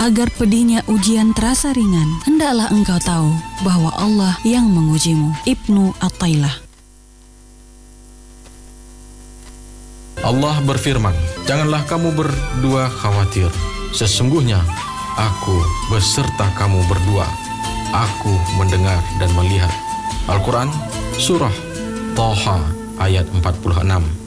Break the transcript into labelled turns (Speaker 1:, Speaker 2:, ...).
Speaker 1: Agar pedihnya ujian terasa ringan, hendaklah engkau tahu bahwa Allah yang mengujimu. Ibnu Athailah.
Speaker 2: Allah berfirman, janganlah kamu berdua khawatir. Sesungguhnya aku beserta kamu berdua. Aku mendengar dan melihat. Al-Quran, Surah Thaha ayat 46.